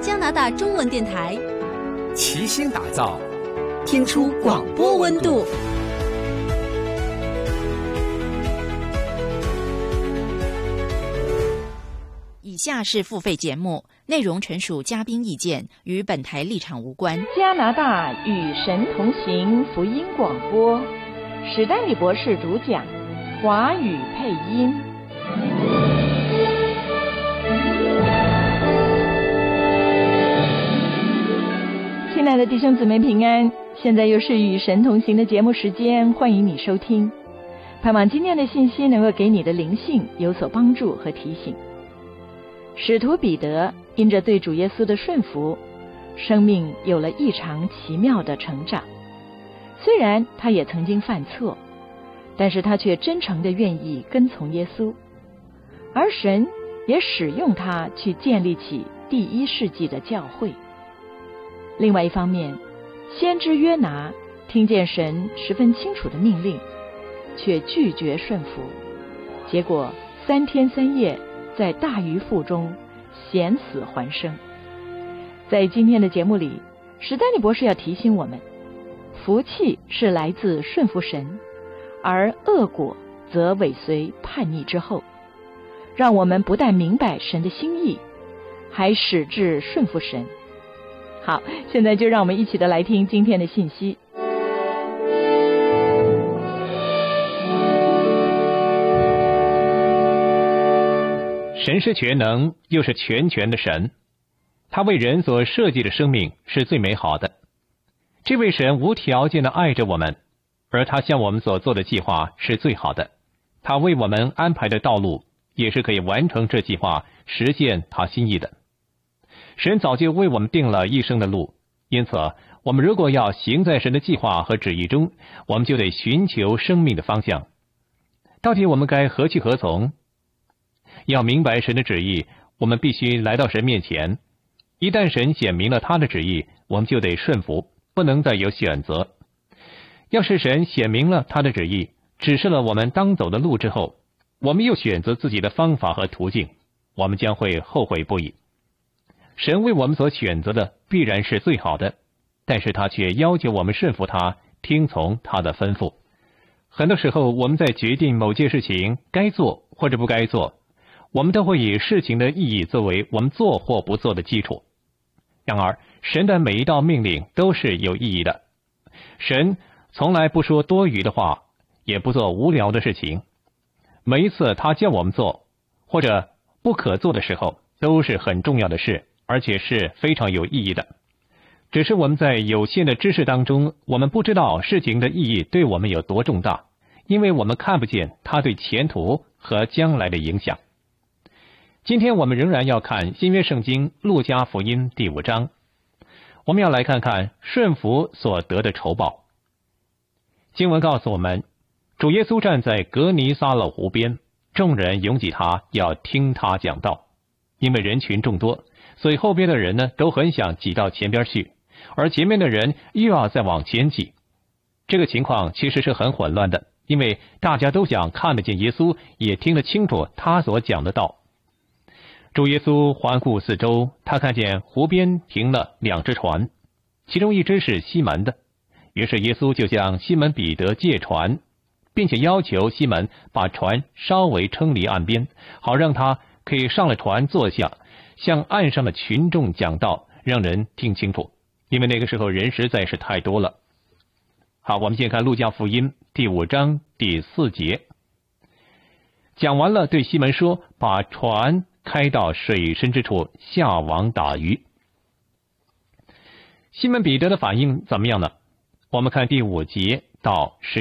加拿大中文电台， 齐心打造， 听出广播温度。 以下是付费节目，内容纯属嘉宾意见，与本台立场无关。 加拿大与神同行福音广播，史丹利博士主讲，华语配音。亲爱的弟兄姊妹平安，现在又是与神同行的节目时间，欢迎你收听。盼望今天的信息能够给你的灵性有所帮助和提醒。使徒彼得因着对主耶稣的顺服，生命有了异常奇妙的成长。虽然他也曾经犯错，但是他却真诚地愿意跟从耶稣，而神也使用他去建立起第一世纪的教会。另外一方面，先知约拿听见神十分清楚的命令，却拒绝顺服，结果3天3夜在大鱼腹中险死还生。在今天的节目里，史丹利博士要提醒我们，福气是来自顺服神，而恶果则尾随叛逆之后，让我们不但明白神的心意，还矢志顺服神。好，现在就让我们一起的来听今天的信息。 神是全能又是全权的神，他为人所设计的生命是最美好的。这位神无条件的爱着我们，而他向我们所做的计划是最好的。他为我们安排的道路也是可以完成这计划，实现他心意的。神早就为我们定了一生的路，因此我们如果要行在神的计划和旨意中，我们就得寻求生命的方向。到底我们该何去何从？要明白神的旨意，我们必须来到神面前。一旦神显明了他的旨意，我们就得顺服，不能再有选择。要是神显明了他的旨意，指示了我们当走的路之后，我们又选择自己的方法和途径，我们将会后悔不已。神为我们所选择的必然是最好的，但是他却要求我们顺服他，听从他的吩咐。很多时候，我们在决定某件事情该做或者不该做，我们都会以事情的意义作为我们做或不做的基础。然而，神的每一道命令都是有意义的。神从来不说多余的话，也不做无聊的事情。每一次他叫我们做或者不可做的时候，都是很重要的事，而且是非常有意义的。只是我们在有限的知识当中，我们不知道事情的意义对我们有多重大，因为我们看不见它对前途和将来的影响。今天我们仍然要看新约圣经路加福音第5章，我们要来看看顺服所得的酬报。经文告诉我们，主耶稣站在格尼撒勒湖边，众人拥挤他，要听他讲道。因为人群众多，所以后边的人呢都很想挤到前边去，而前面的人又要再往前挤。这个情况其实是很混乱的，因为大家都想看得见耶稣，也听得清楚他所讲的道。主耶稣环顾四周，他看见湖边停了2只船，其中一只是西门的。于是耶稣就向西门彼得借船，并且要求西门把船稍微撑离岸边，好让他可以上了船坐下，向岸上的群众讲道，让人听清楚，因为那个时候人实在是太多了。好，我们先看路加福音第5章第4节。讲完了，对西门说，把船开到水深之处，下网打鱼。西门彼得的反应怎么样呢？我们看第5节到11